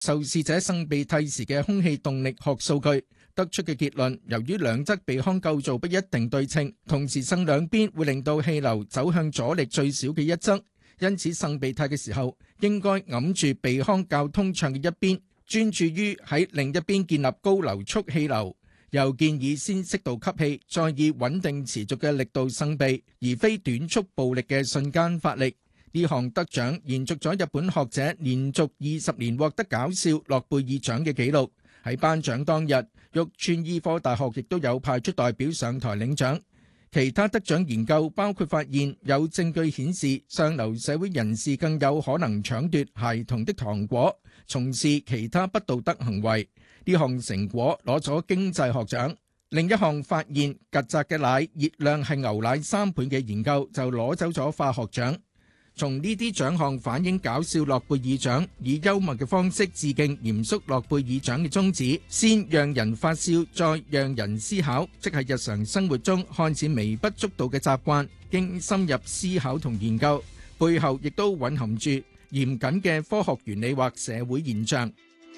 受試者擤鼻涕時嘅空氣動力學數據，得出嘅結論，由於兩側鼻腔構造不一定對稱，同時擤兩邊會令到氣流走向阻力最少嘅一側，因此擤鼻涕嘅時候應該揞住鼻腔較通暢嘅一邊，專注於喺另一邊建立高流速氣流。又建議先適度吸氣，再以穩定持續嘅力度擤鼻，而非短促暴力嘅瞬間發力。呢項得獎延續咗日本學者連續20年獲得搞笑諾貝爾獎嘅紀錄。喺頒獎當日，玉川醫科大學亦都有派出代表上台領獎。其他得獎研究包括發現有證據顯示上流社會人士更有可能搶奪孩童的糖果，從事其他不道德行為。呢項成果攞咗經濟學獎。另一項發現曱甴嘅奶熱量係牛奶3倍嘅研究就攞走咗化學獎。從呢啲獎項反映搞笑諾貝爾獎以幽默嘅方式致敬嚴肅諾貝爾獎嘅宗旨，先讓人發笑，再讓人思考，即係日常生活中看似微不足道嘅習慣，經深入思考同研究，背後亦都蘊含住嚴謹嘅科學原理或社會現象。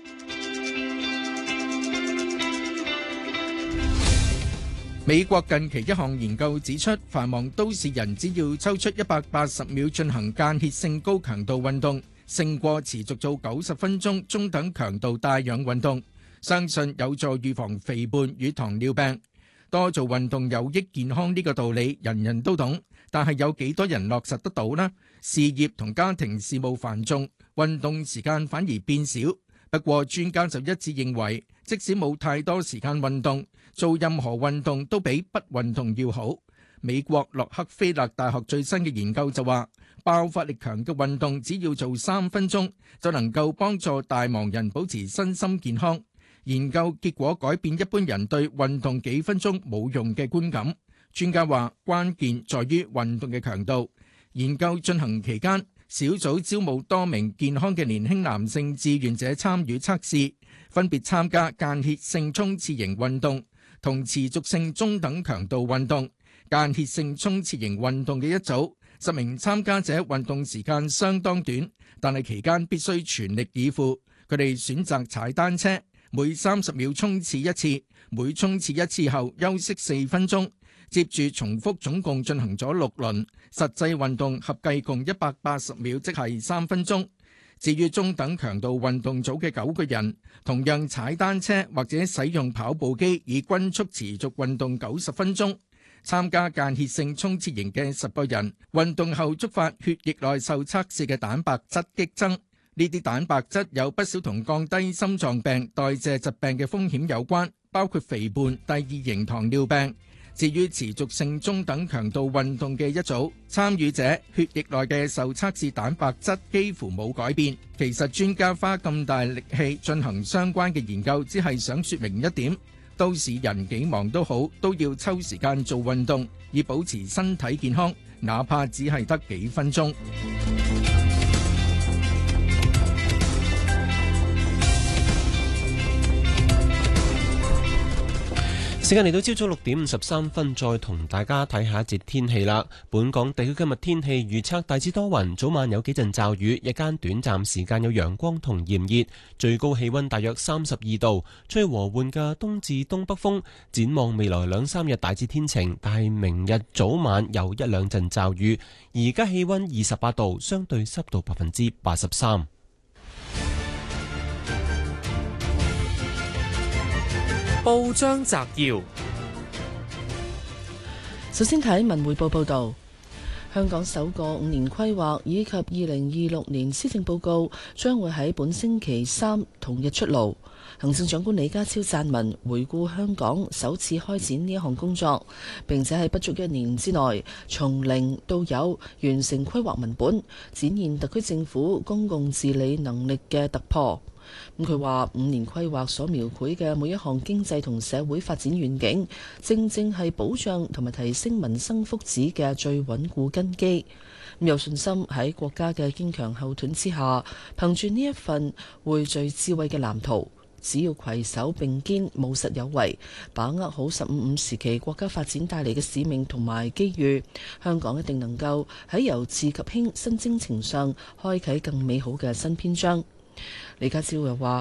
美國近期一項研究指出，繁忙都市人只要抽出180秒進行間歇性高強度運動，勝過持續做90分鐘中等強度帶氧運動，相信有助預防肥胖與糖尿病。多做運動有益健康呢個道理，人人都懂，但係有幾多人落實得到呢？事業同家庭事務繁重，運動時間反而變少。不過專家就一致認為，即使冇太多時間運動，做任何運動都比不運動要好。美國洛克菲勒大學最新嘅研究就話，爆發力強嘅運動只要做3分鐘，就能夠幫助大忙人保持身心健康。研究結果改變一般人對運動幾分鐘冇用嘅觀感。專家話，關鍵在於運動嘅強度。研究進行期間，小組招募多名健康嘅年輕男性志願者參與測試，分別參加間歇性衝刺型運動同持續性中等強度運動。間歇性衝刺型運動嘅一組，10名參加者運動時間相當短，但係期間必須全力以赴。佢哋選擇踩單車，每30秒衝刺一次，每衝刺一次後休息4分鐘。接住重複總共進行咗6輪，實際運動合計共180秒，即係3分鐘。至於中等強度運動組嘅9個人，同樣踩單車或者使用跑步機，以均速持續運動90分鐘。參加間歇性衝刺型嘅10個人，運動後觸發血液內受測試嘅蛋白質激增，呢啲蛋白質有不少同降低心臟病、代謝疾病嘅風險有關，包括肥胖、第2型糖尿病。至於持續性中等強度運動嘅一組參與者，血液內嘅受測試蛋白質幾乎冇改變。其實專家花咁大力氣進行相關嘅研究，只係想說明一點：都市人幾忙都好，都要抽時間做運動，以保持身體健康，哪怕只係得幾分鐘。 時間嚟到朝早6點53分，再同大家睇下一節天氣啦。本港地區今日天氣預測大致多雲，早晚有幾陣驟雨，日間短暫時間有陽光同炎熱，最高氣溫大約32度，吹和緩嘅東至東北風。展望未來2-3日大致天晴，但係明日早晚有1-2陣驟雨。而家氣溫28度，相對濕度83%。 報章摘要： 首先睇文匯報報道，香港首個5年規劃以及2026年施政報告將會喺本星期3同日出爐。行政長官李家超撰文回顧香港首次開展呢一項工作，並且喺不足1年之內從零到有完成規劃文本，展現特區政府公共治理能力嘅突破。佢話5年規劃所描繪嘅每一項經濟同社會發展願景，正正係保障同埋提升民生福祉嘅最穩固根基。有信心喺國家嘅堅強後盾之下，憑住呢一份匯聚智慧嘅藍圖，只要攜手並肩，務實有為，把握好15時期國家發展帶嚟嘅使命同埋機遇，香港一定能夠喺由治及興新征程上開啟更美好嘅新篇章。 李家超又話：